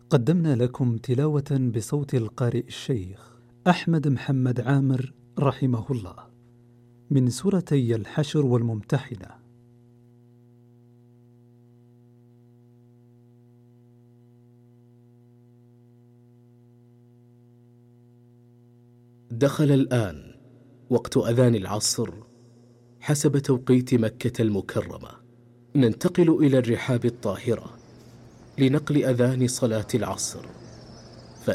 قدمنا لكم تلاوة بصوت القارئ الشيخ أحمد محمد عامر رحمه الله من سورتي الحشر والممتحنة. دخل الآن وقت أذان العصر حسب توقيت مكة المكرمة. ننتقل إلى الرحاب الطاهرة لنقل أذان صلاة العصر.